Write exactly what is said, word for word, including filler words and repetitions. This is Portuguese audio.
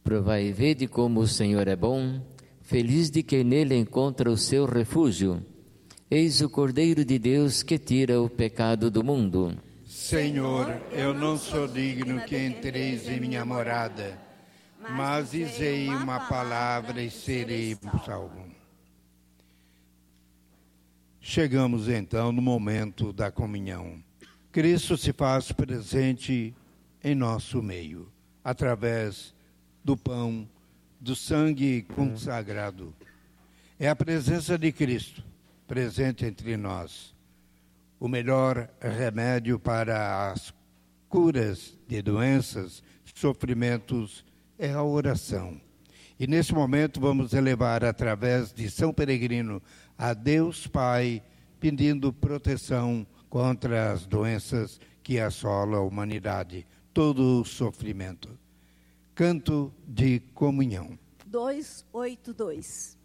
Provai e vede como o Senhor é bom, feliz de quem nele encontra o seu refúgio. Eis o Cordeiro de Deus que tira o pecado do mundo. Senhor, eu não sou digno que entreis em minha morada, mas dizei uma palavra e serei salvo. Chegamos então no momento da comunhão. Cristo se faz presente em nosso meio, através do pão, do sangue consagrado. É a presença de Cristo presente entre nós. O melhor remédio para as curas de doenças, sofrimentos, é a oração. E nesse momento vamos elevar através de São Peregrino a Deus Pai, pedindo proteção contra as doenças que assolam a humanidade, todo o sofrimento. Canto de comunhão. duzentos e oitenta e dois.